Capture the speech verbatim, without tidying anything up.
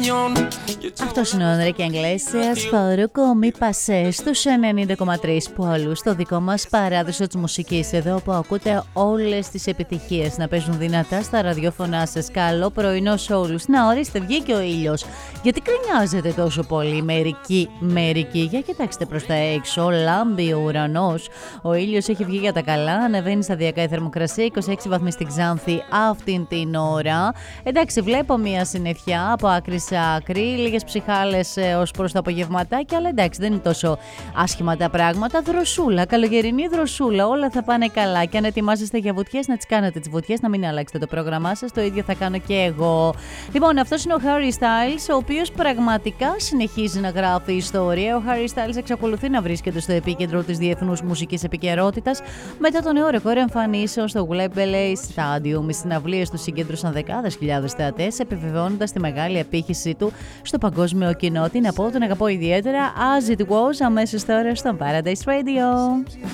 Αυτός είναι ο Ενρίκε Ιglesias, Φαρούκο Μη Πασέ στους ενενήντα κόμμα τρία Πόλου, στο δικό μας παράδεισο της μουσικής, εδώ που ακούτε όλες τις επιτυχίες να παίζουν δυνατά στα ραδιόφωνά σας. Καλό πρωινό σε όλους. Να, ορίστε, βγήκε ο ήλιος. Γιατί κρινιάζετε τόσο πολύ μερικοί, μερικοί? Για κοιτάξτε προς τα έξω, λάμπει ο ουρανός. Ο ήλιος έχει βγει για τα καλά, ανεβαίνει σταδιακά η θερμοκρασία, είκοσι έξι βαθμοί στην Ξάνθη αυτήν την ώρα. Εντάξει, βλέπω μια συννεφιά από άκρη σε άκρη, λίγες ψυχάλες ε, ως προς το απογευματάκι, αλλά εντάξει, δεν είναι τόσο άσχημα τα πράγματα. Δροσούλα, καλογερινή δροσούλα, όλα θα πάνε καλά. Και αν ετοιμάζεστε για βουτιές, να τις κάνετε τις βουτιές, να μην αλλάξετε το πρόγραμμά σας. Το ίδιο θα κάνω και εγώ. Λοιπόν, αυτός είναι ο Harry Styles, ο οποίος πραγματικά συνεχίζει να γράφει ιστορία. Ο Harry Styles εξακολουθεί να βρίσκεται στο επίκεντρο της διεθνούς μουσικής επικαιρότητας μετά το νέο ρεκόρ εμφανίσεων στο Wembley Stadium. Οι συναυλίες του συγκέντρωσαν δεκάδες χιλιάδες θεατές, επιβεβαιώνοντας τη μεγάλη απήχηση του στο παγκόσμιο κοινό. Τι να πω, τον αγαπώ ιδιαίτερα. As It Was, αμέσως τώρα στο Paradise Radio.